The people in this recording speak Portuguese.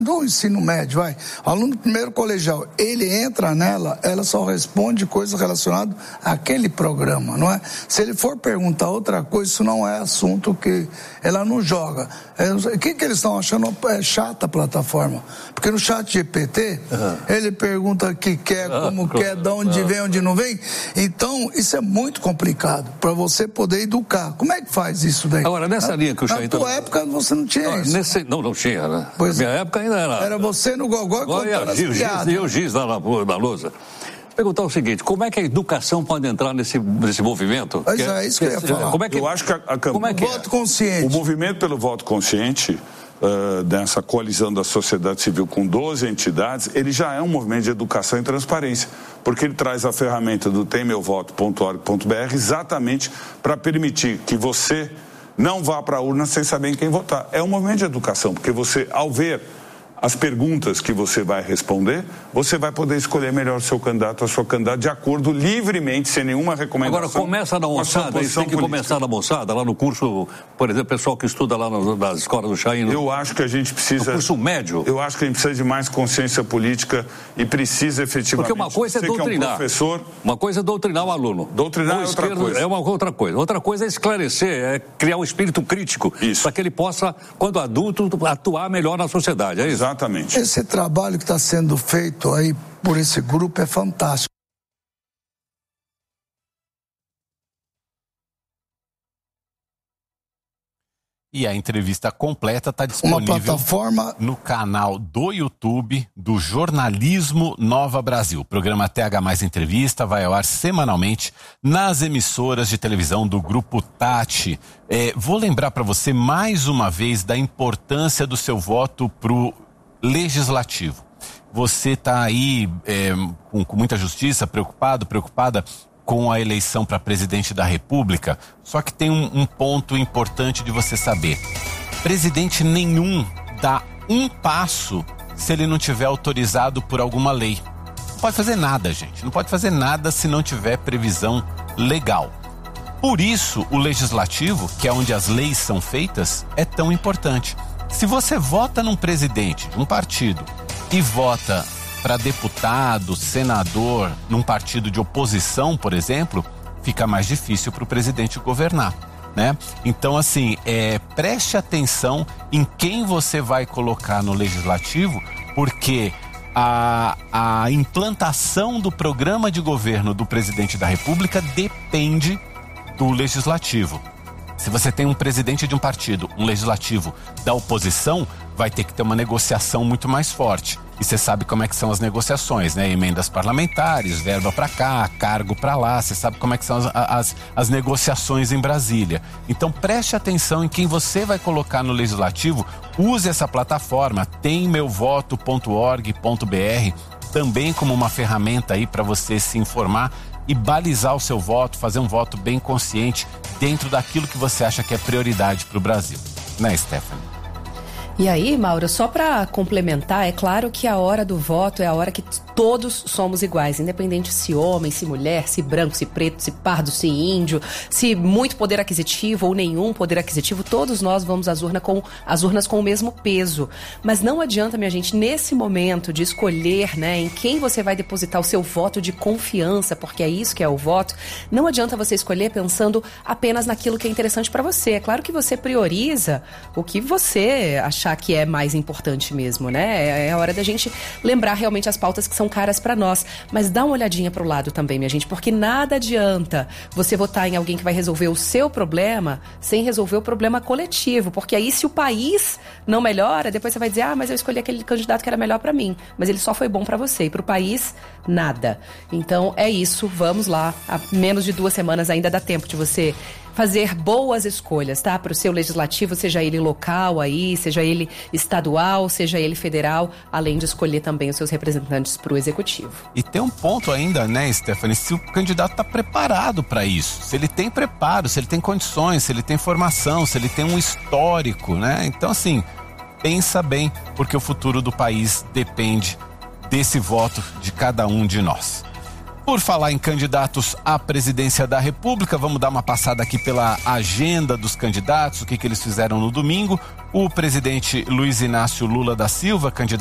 do ensino médio, o aluno do primeiro colegial, ele entra nela, ela só responde coisas relacionadas àquele programa, não é? Se ele for perguntar outra coisa, isso não é assunto que ela não joga. O que eles estão achando? É chata a plataforma. Porque no chat GPT, ele pergunta o que quer, como quer, de onde vem, onde não vem. Então, isso é muito complicado para você poder educar. Como é que faz isso daí? Agora, nessa linha que o Chain... Na tua época, você não tinha isso. Não tinha, né? Pois na minha época ainda era... Era você no Gogó contando as piadas. E o giz lá na lousa. Perguntar o seguinte, como é que a educação pode entrar nesse movimento? Mas é isso que eu ia falar. Eu acho que a campanha... Voto consciente. O movimento pelo voto consciente, dessa coalizão da sociedade civil com 12 entidades, ele já é um movimento de educação e transparência, porque ele traz a ferramenta do temmeuvoto.org.br exatamente para permitir que você não vá para a urna sem saber em quem votar. É um movimento de educação, porque você, ao ver as perguntas que você vai responder, você vai poder escolher melhor o seu candidato, a sua candidata, de acordo livremente, sem nenhuma recomendação. Agora, começa na moçada, isso tem que começar na moçada, lá no curso, por exemplo, pessoal que estuda lá nas escolas do Chain. Eu acho que a gente precisa... No curso médio? Eu acho que a gente precisa de mais consciência política e precisa efetivamente... Porque uma coisa é doutrinar. Professor... Uma coisa é doutrinar o aluno. Doutrinar é outra coisa. É uma outra coisa. Outra coisa é esclarecer, é criar um espírito crítico. Isso. Para que ele possa, quando adulto, atuar melhor na sociedade, é isso? Exatamente. Esse trabalho que está sendo feito aí por esse grupo é fantástico. E a entrevista completa está disponível no canal do YouTube do Jornalismo Nova Brasil. O programa TH+ Entrevista vai ao ar semanalmente nas emissoras de televisão do Grupo Tati. Vou lembrar para você mais uma vez da importância do seu voto pro legislativo. Você está aí com muita justiça, preocupada com a eleição para presidente da República, só que tem um ponto importante de você saber. Presidente nenhum dá um passo se ele não tiver autorizado por alguma lei. Não pode fazer nada, gente. Não pode fazer nada se não tiver previsão legal. Por isso, o legislativo, que é onde as leis são feitas, é tão importante. Se você vota num presidente de um partido e vota para deputado, senador, num partido de oposição, por exemplo, fica mais difícil para o presidente governar, né? Então, assim, preste atenção em quem você vai colocar no legislativo, porque a implantação do programa de governo do presidente da República depende do legislativo. Se você tem um presidente de um partido, um legislativo da oposição, vai ter que ter uma negociação muito mais forte. E você sabe como é que são as negociações, né? Emendas parlamentares, verba para cá, cargo para lá. Você sabe como é que são as negociações em Brasília. Então preste atenção em quem você vai colocar no legislativo. Use essa plataforma, temmeuvoto.org.br, também como uma ferramenta aí para você se informar e balizar o seu voto, fazer um voto bem consciente dentro daquilo que você acha que é prioridade para o Brasil. Né, Stephanie? E aí, Mauro, só para complementar, é claro que a hora do voto é a hora que todos somos iguais, independente se homem, se mulher, se branco, se preto, se pardo, se índio, se muito poder aquisitivo ou nenhum poder aquisitivo, todos nós vamos às urnas com o mesmo peso. Mas não adianta, minha gente, nesse momento de escolher, né, em quem você vai depositar o seu voto de confiança, porque é isso que é o voto, não adianta você escolher pensando apenas naquilo que é interessante para você. É claro que você prioriza o que você achar que é mais importante mesmo, né? É a hora da gente lembrar realmente as pautas que são caras para nós, mas dá uma olhadinha pro lado também, minha gente, porque nada adianta você votar em alguém que vai resolver o seu problema sem resolver o problema coletivo, porque aí se o país não melhora, depois você vai dizer, mas eu escolhi aquele candidato que era melhor para mim, mas ele só foi bom para você, e pro país, nada. Então é isso, vamos lá, há menos de 2 semanas ainda dá tempo de você fazer boas escolhas, tá? Para o seu legislativo, seja ele local aí, seja ele estadual, seja ele federal, além de escolher também os seus representantes para o executivo. E tem um ponto ainda, né, Stephanie, se o candidato está preparado para isso, se ele tem preparo, se ele tem condições, se ele tem formação, se ele tem um histórico, né? Então, assim, pensa bem, porque o futuro do país depende desse voto de cada um de nós. Por falar em candidatos à presidência da República, vamos dar uma passada aqui pela agenda dos candidatos, o que eles fizeram no domingo. O presidente Luiz Inácio Lula da Silva, candidato